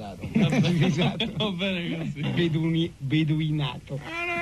civilizzato. Civilizato. Va bene così. Beduinato.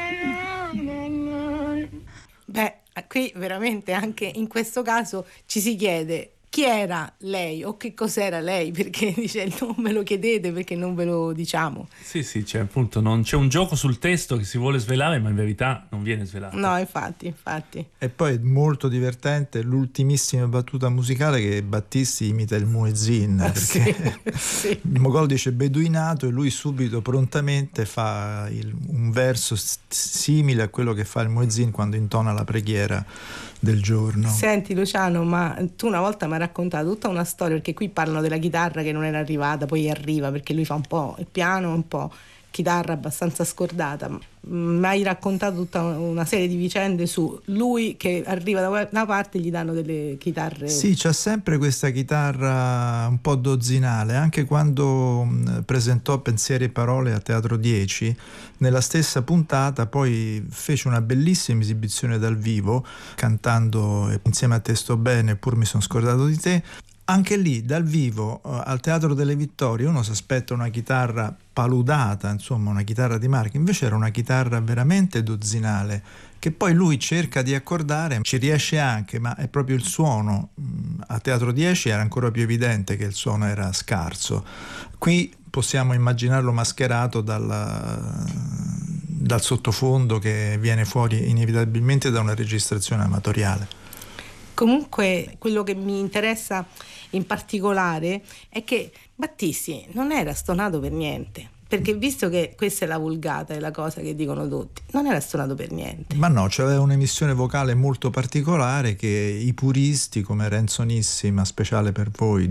Beh, qui veramente anche in questo caso ci si chiede chi era lei o che cos'era lei, perché dice non me lo chiedete perché non ve lo diciamo. Sì, c'è appunto, non c'è un gioco sul testo che si vuole svelare, ma in verità non viene svelato. No, infatti. E poi molto divertente l'ultimissima battuta musicale che Battisti imita il muezzin, perché Sì. Mogol dice beduinato e lui subito prontamente fa un verso simile a quello che fa il muezzin quando intona la preghiera del giorno. Senti Luciano, ma tu una volta mi hai raccontato tutta una storia, perché qui parlano della chitarra che non era arrivata, poi arriva perché lui fa un po' il piano, un po' chitarra abbastanza scordata. Mi hai raccontato tutta una serie di vicende su lui che arriva da una parte e gli danno delle chitarre. Sì, c'ha sempre questa chitarra un po' dozzinale, anche quando presentò Pensieri e Parole a Teatro 10, nella stessa puntata poi fece una bellissima esibizione dal vivo, cantando Insieme a te sto bene, pur mi sono scordato di te. Anche lì, dal vivo, al Teatro delle Vittorie, uno si aspetta una chitarra paludata, insomma una chitarra di marca, invece era una chitarra veramente dozzinale, che poi lui cerca di accordare, ci riesce anche, ma è proprio il suono. A Teatro 10 era ancora più evidente che il suono era scarso. Qui possiamo immaginarlo mascherato dal sottofondo che viene fuori inevitabilmente da una registrazione amatoriale. Comunque quello che mi interessa in particolare è che Battisti non era stonato per niente, perché visto che questa è la vulgata, è la cosa che dicono tutti, non era stonato per niente. Ma no, c'aveva un'emissione vocale molto particolare che i puristi come Renzo Nissi, ma speciale per voi,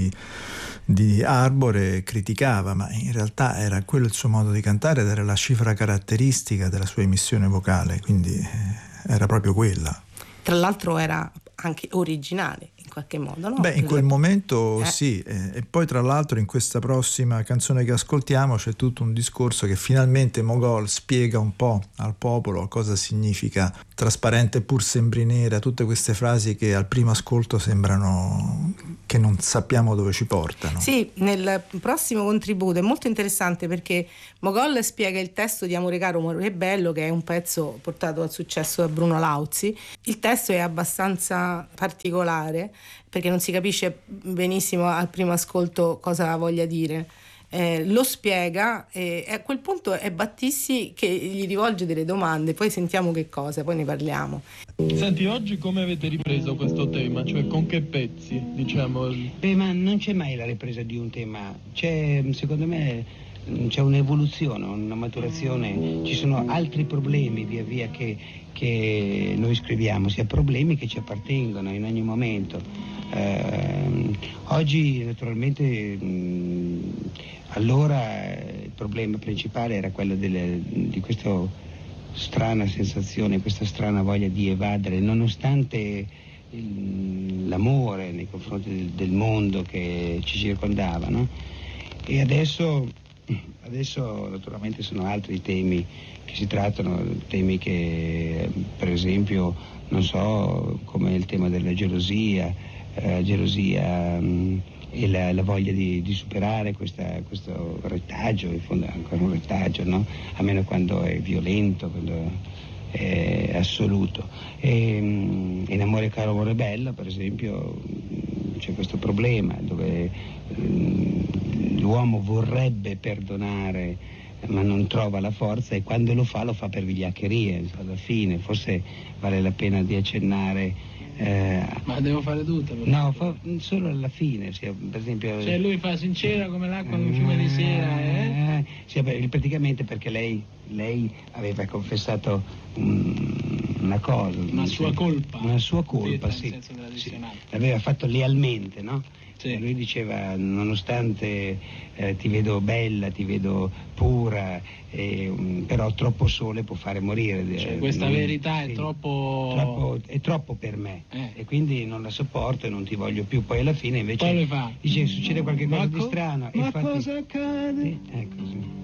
di Arbore, criticava, ma in realtà era quello il suo modo di cantare ed era la cifra caratteristica della sua emissione vocale, quindi era proprio quella. Tra l'altro era anche originale in qualche modo, no? Beh, in quel momento sì, e poi tra l'altro in questa prossima canzone che ascoltiamo c'è tutto un discorso che finalmente Mogol spiega un po' al popolo cosa significa trasparente pur sembri nera, tutte queste frasi che al primo ascolto sembrano che non sappiamo dove ci portano. Sì, nel prossimo contributo è molto interessante perché Mogol spiega il testo di Amore caro, amore bello, che è un pezzo portato al successo da Bruno Lauzi. Il testo è abbastanza particolare perché non si capisce benissimo al primo ascolto cosa voglia dire. Lo spiega e a quel punto è Battisti che gli rivolge delle domande, poi sentiamo che cosa, poi ne parliamo. Senti, oggi come avete ripreso questo tema? Cioè con che pezzi, diciamo? Ma non c'è mai la ripresa di un tema, secondo me c'è un'evoluzione, una maturazione, ci sono altri problemi via via che noi scriviamo, sia problemi che ci appartengono in ogni momento. Oggi naturalmente allora il problema principale era quello di questa strana sensazione, questa strana voglia di evadere, nonostante l'amore nei confronti del mondo che ci circondava, no? E adesso naturalmente sono altri temi che si trattano, temi che per esempio, non so, come il tema della gelosia e la voglia di superare questo retaggio, in fondo è ancora un retaggio, no? A meno quando è violento, quando è assoluto. E in Amore caro, amore bello, per esempio, c'è questo problema dove l'uomo vorrebbe perdonare ma non trova la forza, e quando lo fa per vigliaccherie, alla fine. Forse vale la pena di accennare. Ma devo fare tutto? No, solo alla fine, per esempio. Cioè lui fa sincera come l'acqua in un fiume di sera, Sì, praticamente perché lei aveva confessato una cosa. Una sua colpa. Una sua colpa, sì. sì. Nel senso tradizionale. L'aveva fatto lealmente, no? Sì. Lui diceva, nonostante ti vedo bella, ti vedo pura, però troppo sole può fare morire. Cioè questa verità è troppo... È troppo per me, e quindi non la sopporto e non ti voglio più. Poi alla fine invece poi le fa. dice succede qualche cosa di strano. Ma cosa accade? Ecco, sì.